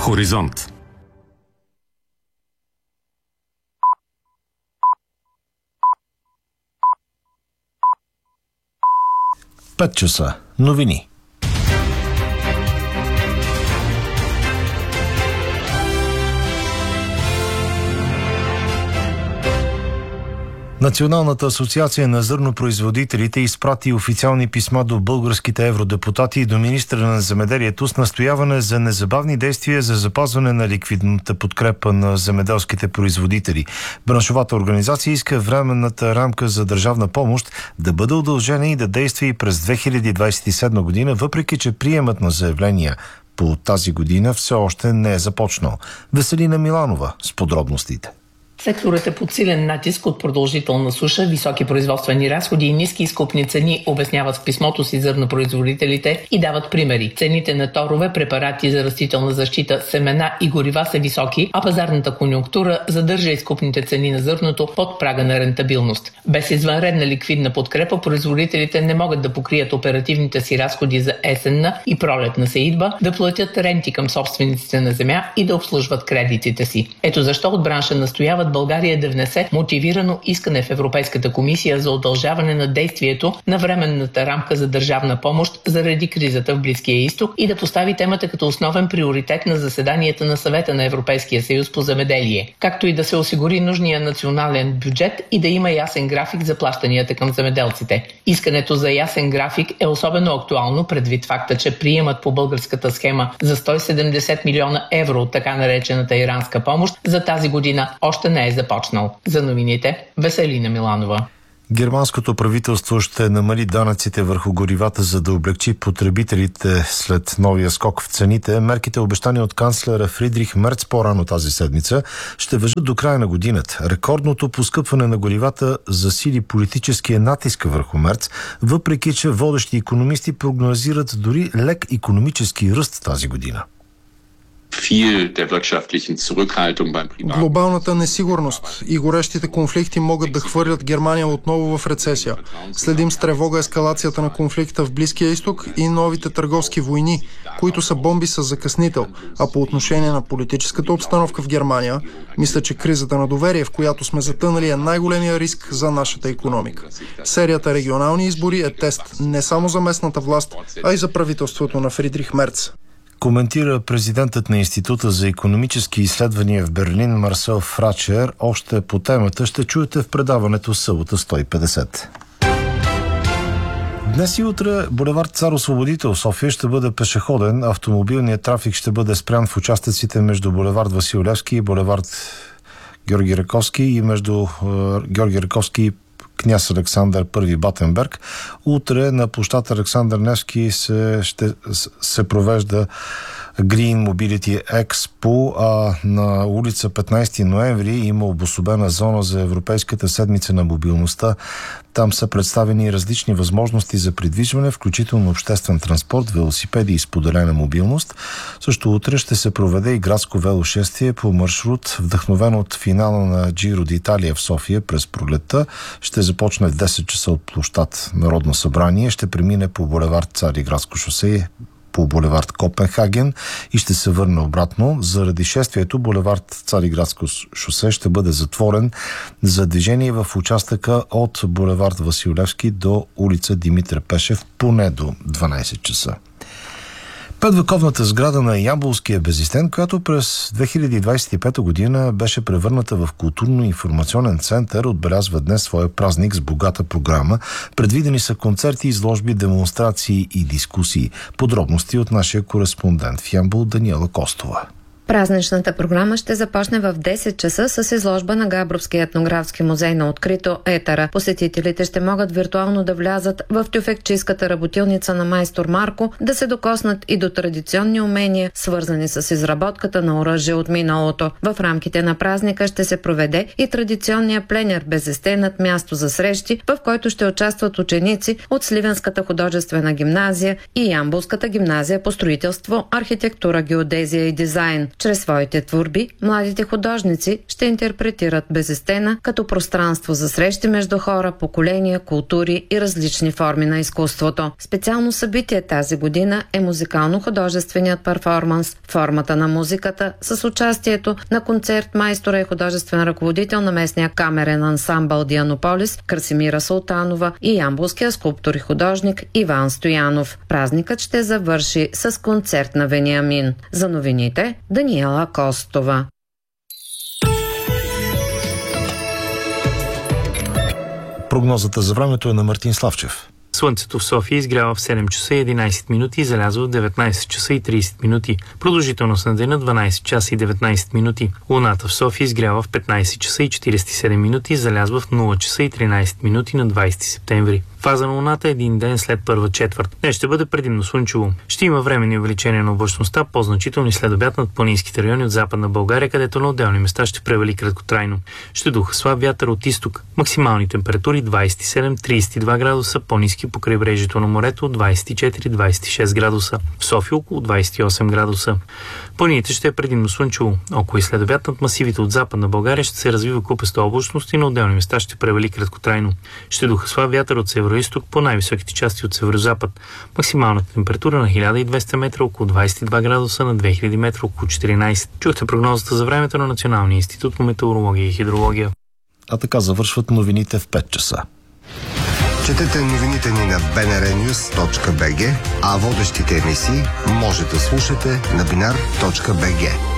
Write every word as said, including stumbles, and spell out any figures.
Хоризонт. Пет часа. Новини. Националната асоциация на зърнопроизводителите изпрати официални писма до българските евродепутати и до министъра на земеделието с настояване за незабавни действия за запазване на ликвидната подкрепа на земеделските производители. Браншовата организация иска временната рамка за държавна помощ да бъде удължена и да действа и през две хиляди двадесет и седма година, въпреки че приемът на заявления по тази година все още не е започнал. Веселина Миланова с подробностите. Секторът е под силен натиск от продължителна суша, високи производствени разходи и ниски изкупни цени, обясняват в писмото си зърнопроизводителите и дават примери. Цените на торове, препарати за растителна защита, семена и горива са високи, а пазарната конюнктура задържа изкупните цени на зърното под прага на рентабилност. Без извънредна ликвидна подкрепа, производителите не могат да покрият оперативните си разходи за есенна и пролетна сеитба, да платят ренти към собствениците на земя и да обслужват кредитите си. Ето защо от бранша настояват България да внесе мотивирано искане в Европейската комисия за удължаване на действието на временната рамка за държавна помощ заради кризата в Близкия изток и да постави темата като основен приоритет на заседанията на Съвета на Европейския съюз по земеделие, както и да се осигури нужния национален бюджет и да има ясен график за плащанията към земеделците. Искането за ясен график е особено актуално предвид факта, че приемат по българската схема за сто и седемдесет милиона евро от така наречената иранска помощ за тази година още не е започнал. За новините, Веселина Миланова. Германското правителство ще намали данъците върху горивата, за да облегчи потребителите след новия скок в цените. Мерките, обещани от канцлера Фридрих Мерц по-рано тази седмица, ще важат до края на годината. Рекордното поскъпване на горивата засили политическия натиск върху Мерц, въпреки че водещи икономисти прогнозират дори лек икономически ръст тази година. Глобалната несигурност и горещите конфликти могат да хвърлят Германия отново в рецесия. Следим с тревога ескалацията на конфликта в Близкия изток и новите търговски войни, които са бомби с закъснител. А по отношение на политическата обстановка в Германия, мисля, че кризата на доверие, в която сме затънали, е най-големия риск за нашата икономика. Серията регионални избори е тест не само за местната власт, а и за правителството на Фридрих Мерц. Коментира президентът на Института за икономически изследвания в Берлин Марсел Фрачер. Още по темата ще чуете в предаването събота сто и петдесет. Днес и утре булевард Цар Освободител София ще бъде пешеходен. Автомобилният трафик ще бъде спрян в участъците между булевард Васил Левски и булевард Георги Раковски и между е, Георги Раковски и Княз Александър Първи Батенберг. Утре на площад Александър Невски се, ще, се провежда Green Mobility Expo, а на улица петнайсети ноември има обособена зона за Европейската седмица на мобилността. Там са представени различни възможности за придвижване, включително обществен транспорт, велосипеди и споделена мобилност. Също утре ще се проведе и градско велошествие по маршрут, вдъхновен от финала на Джиро д'Италия в София през пролетта. Ще започне в десет часа от площад Народно събрание, ще премине по булевард Цариградско шосе, по булевард Копенхаген и ще се върне обратно. Заради шествието булевард Цариградско шосе ще бъде затворен за движение в участъка от булевард Васил Левски до улица Димитър Пешев поне до дванайсет часа. Петвековната сграда на Ямболския безистен, която през две хиляди двадесет и пета година беше превърната в културно-информационен център, отбелязва днес своя празник с богата програма. Предвидени са концерти, изложби, демонстрации и дискусии. Подробности от нашия кореспондент в Ямбол Даниела Костова. Празничната програма ще започне в десет часа с изложба на Габровския етнографски музей на открито Етара. Посетителите ще могат виртуално да влязат в тюфекчийската работилница на майстор Марко, да се докоснат и до традиционни умения, свързани с изработката на оръжие от миналото. В рамките на празника ще се проведе и традиционния пленер Безестенът, място за срещи, в който ще участват ученици от Сливенската художествена гимназия и Ямболската гимназия по строителство, архитектура, геодезия и дизайн. Чрез своите творби, младите художници ще интерпретират Безестена като пространство за срещи между хора, поколения, култури и различни форми на изкуството. Специално събитие тази година е музикално-художественият перформанс «Формата на музиката» с участието на концертмайстора и художествен ръководител на местния камерен ансамбъл Дианополис Красимира Султанова и ямболския скулптор и художник Иван Стоянов. Празникът ще завърши с концерт на Вениамин. За новините Даниела Костова. Прогнозата за времето е на Мартин Славчев. Слънцето в София изгрява в седем часа и единайсет минути и залязва в деветнайсет часа и трийсет минути. Продължителност на деня дванайсет часа и деветнайсет минути. Луната в София изгрява в петнайсет часа и четирийсет и седем минути и залязва в нула часа и тринайсет минути на двайсети септември. Фаза на Луната е един ден след първа четвърт. Днес ще бъде предимно слънчево. Ще има временни увеличения на облачността, по-значителни след обяд над планинските райони от Западна България, където на отделни места ще превали краткотрайно. Ще духа слаб вятър от изток. Максимални температури двайсет и седем до трийсет и два градуса, по-ниски по крайбрежието на морето двайсет и четири до двайсет и шест градуса. В София около двайсет и осем градуса. Планините ще е предимно слънчево. Около и след обяд над масивите от Западна България ще се развива купеста облачност и на отделни места ще превали краткотрайно. Ще духа слаб вятър от североизток по най-високите части от северозапад. Максималната температура на хиляда и двеста метра около двайсет и два градуса, на две хиляди метра около четиринайсет. Чухте прогнозата за времето на Националния институт по метеорология и хидрология. А така завършват новините в пет часа. Четете новините ни на би ен ар нюс точка би джи, а водещите емисии може да слушате на бинар точка би джи.